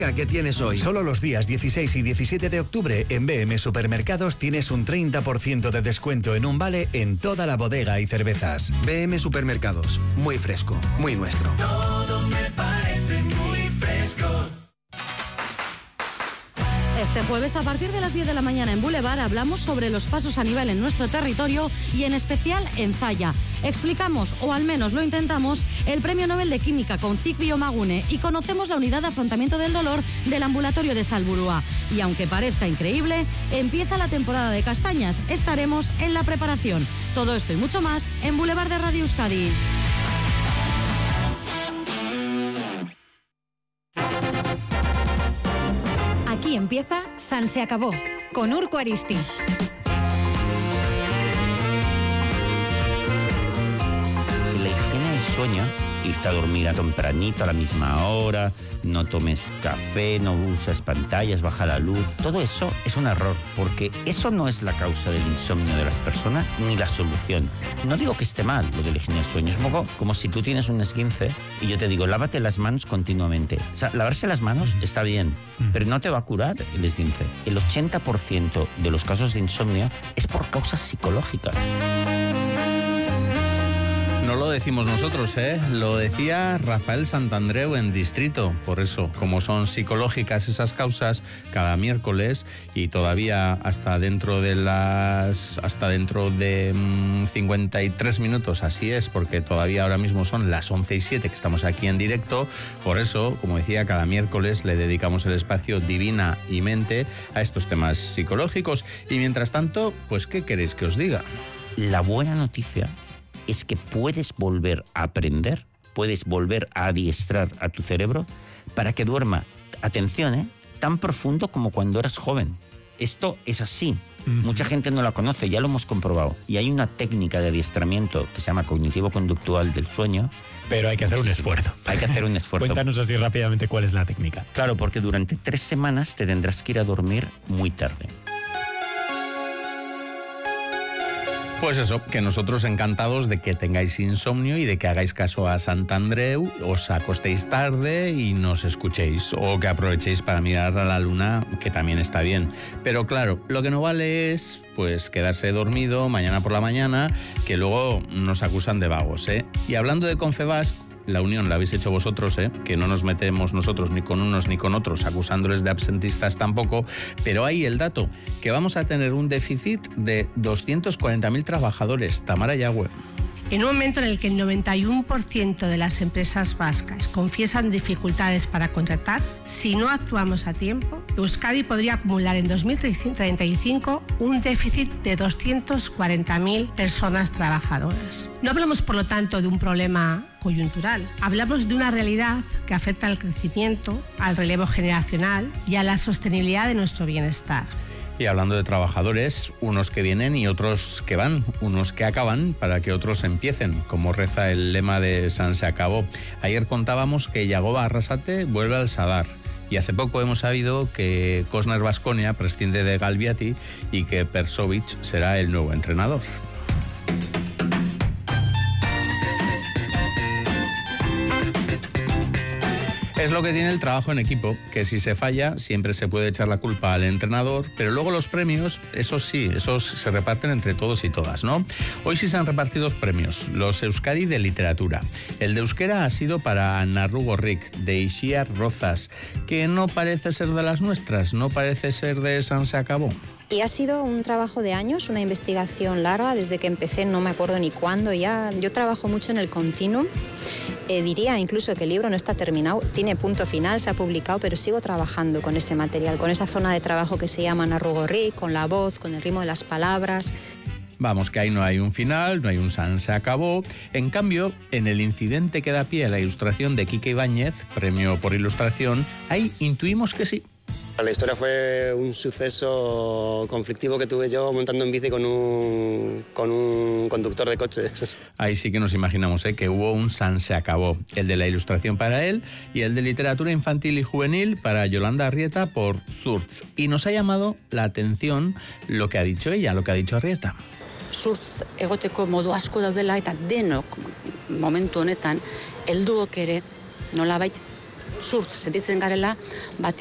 ¿Qué tienes hoy? Solo los días 16 y 17 de octubre en BM Supermercados tienes un 30% de descuento en un vale en toda la bodega y cervezas. BM Supermercados, muy fresco, muy nuestro. Todo me parece muy fresco. Este jueves, a partir de las 10 de la mañana en Boulevard, hablamos sobre los pasos a nivel en nuestro territorio y en especial en Zalla. Explicamos, o al menos lo intentamos, el Premio Nobel de Química con CIC Biomagune y conocemos la unidad de afrontamiento del dolor del ambulatorio de Salburua. Y aunque parezca increíble, empieza la temporada de castañas. Estaremos en la preparación. Todo esto y mucho más en Boulevard de Radio Euskadi. Aquí empieza San Se Acabó, con Urco Aristi. La higiene del sueño, irte a dormir a tempranito a la misma hora, no tomes café, no uses pantallas, baja la luz, todo eso es un error, porque eso no es la causa del insomnio de las personas ni la solución. No digo que esté mal lo de la higiene del sueño, es un poco como si tú tienes un esguince y yo te digo, lávate las manos continuamente. O sea, lavarse las manos está bien, pero no te va a curar el esguince. El 80% de los casos de insomnio es por causas psicológicas. No lo decimos nosotros, lo decía Rafael Santandreu en Distrito. Por eso, como son psicológicas esas causas, cada miércoles y todavía hasta dentro de 53 minutos, así es, porque todavía ahora mismo son las 11:07 que estamos aquí en directo. Por eso, como decía, cada miércoles le dedicamos el espacio Divina y Mente a estos temas psicológicos. Y mientras tanto, pues, ¿qué queréis que os diga? La buena noticia es que puedes volver a aprender, puedes volver a adiestrar a tu cerebro para que duerma, atención, tan profundo como cuando eras joven. Esto es así. Mucha gente no la conoce, ya lo hemos comprobado. Y hay una técnica de adiestramiento que se llama cognitivo-conductual del sueño. Pero hay que hacer un esfuerzo. Hay que hacer un esfuerzo. Cuéntanos así rápidamente cuál es la técnica. Claro, porque durante 3 semanas te tendrás que ir a dormir muy tarde. Pues eso, que nosotros encantados de que tengáis insomnio y de que hagáis caso a Santandreu, os acostéis tarde y nos escuchéis, o que aprovechéis para mirar a la luna, que también está bien. Pero claro, lo que no vale es pues quedarse dormido mañana por la mañana, que luego nos acusan de vagos, Y hablando de Confebask, la unión la habéis hecho vosotros, que no nos metemos nosotros ni con unos ni con otros, acusándoles de absentistas tampoco, pero hay el dato, que vamos a tener un déficit de 240.000 trabajadores. Tamara Yagüe. En un momento en el que el 91% de las empresas vascas confiesan dificultades para contratar, si no actuamos a tiempo, Euskadi podría acumular en 2035 un déficit de 240.000 personas trabajadoras. No hablamos, por lo tanto, de un problema coyuntural. Hablamos de una realidad que afecta al crecimiento, al relevo generacional y a la sostenibilidad de nuestro bienestar. Y hablando de trabajadores, unos que vienen y otros que van, unos que acaban para que otros empiecen, como reza el lema de San Se Acabó. Ayer contábamos que Yagoba Arrasate vuelve al Sadar. Y hace poco hemos sabido que Cosner Baskonia prescinde de Galbiati y que Persovic será el nuevo entrenador. Es lo que tiene el trabajo en equipo, que si se falla siempre se puede echar la culpa al entrenador, pero luego los premios, esos sí, esos se reparten entre todos y todas, ¿no? Hoy sí se han repartido premios, los Euskadi de literatura. El de euskera ha sido para Narru Gorrik, de Ixiar Rozas, que no parece ser de las nuestras, no parece ser de San Se Acabó. Y ha sido un trabajo de años, una investigación larga, desde que empecé, no me acuerdo ni cuándo ya. Yo trabajo mucho en el continuum. Diría incluso que el libro no está terminado, tiene punto final, se ha publicado, pero sigo trabajando con ese material, con esa zona de trabajo que se llama Narru Gorrik, con la voz, con el ritmo de las palabras. Vamos, que ahí no hay un final, no hay un San Se Acabó. En cambio, en el incidente que da pie a la ilustración de Quique Ibáñez, premio por ilustración, ahí intuimos que sí. La historia fue un suceso conflictivo que tuve yo montando en bici con un conductor de coches. Ahí sí que nos imaginamos que hubo un San Se Acabó, el de la ilustración para él y el de literatura infantil y juvenil para Yolanda Arrieta por Zurtz. Y nos ha llamado la atención lo que ha dicho ella, lo que ha dicho Arrieta. Zurtz egoteko modu asko daudela eta denok momentu honetan helduok ere nolabait surf sentitzen garela,